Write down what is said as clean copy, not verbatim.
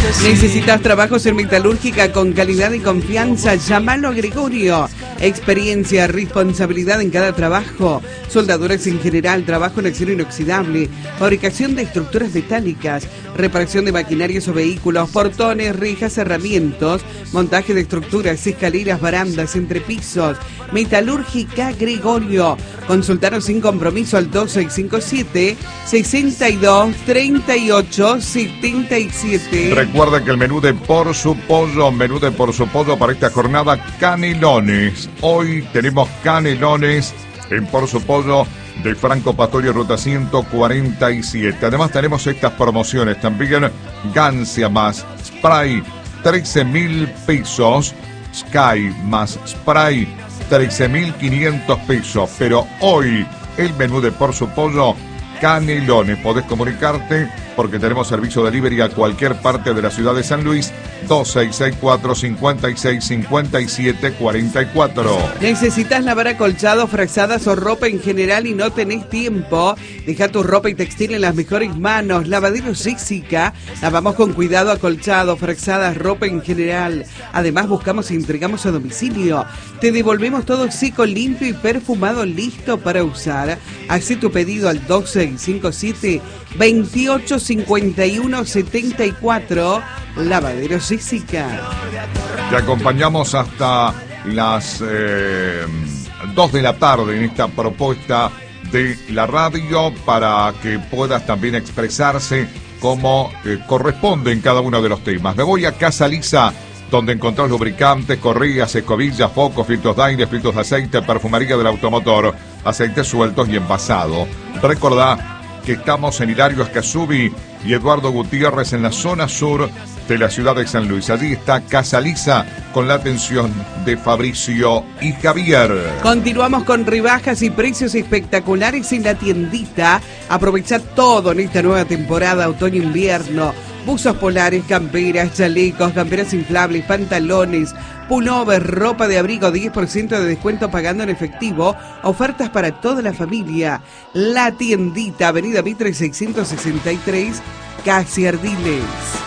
¿Necesitas trabajos en metalúrgica con calidad y confianza? Llámalo a Gregorio. Experiencia, responsabilidad en cada trabajo. Soldaduras en general, trabajo en acero inoxidable, fabricación de estructuras metálicas, reparación de maquinarias o vehículos, portones, rejas, herramientas, montaje de estructuras, escaleras, barandas, entrepisos. Metalúrgica Gregorio. Consultaros sin compromiso al 2657 62 38 77. Recuerda que el menú de Por Su Pollo para esta jornada, canelones. Hoy tenemos canelones en Por Su Pollo de Franco Pastorio, ruta 147. Además tenemos estas promociones también. Gancia más spray, 13.000 pesos. Sky más spray, 13.500 pesos. Pero hoy el menú de Por Su Pollo, canelones. Podés comunicarte porque tenemos servicio de delivery a cualquier parte de la ciudad de San Luis. 2664 56 57 44. ¿Necesitas lavar acolchados, frazadas o ropa en general y no tenés tiempo? Deja tu ropa y textil en las mejores manos. Lavadero Jessica. Lavamos con cuidado acolchados, frazadas, ropa en general. Además buscamos e entregamos a domicilio. Te devolvemos todo seco, limpio y perfumado, listo para usar. Haz tu pedido al 2657 28 51 74. Lavadero Jessica. Te acompañamos hasta las 2 de la tarde en esta propuesta de la radio para que puedas también expresarse como corresponde en cada uno de los temas. Me voy a Casa Lisa, donde encontrás lubricantes, correas, escobillas, focos, filtros de aire, filtros de aceite, perfumería del automotor, aceites sueltos y envasado. Recordá que estamos en Hilario Escasubi y Eduardo Gutiérrez en la zona sur de la ciudad de San Luis. Allí está Casa Lisa con la atención de Fabricio y Javier. Continuamos con rebajas y precios espectaculares en la tiendita. Aprovecha todo en esta nueva temporada otoño-invierno. Buzos polares, camperas, chalecos, camperas inflables, pantalones, pullover, ropa de abrigo, 10% de descuento pagando en efectivo. Ofertas para toda la familia. La tiendita, Avenida Mitre 663, Casi Ardiles.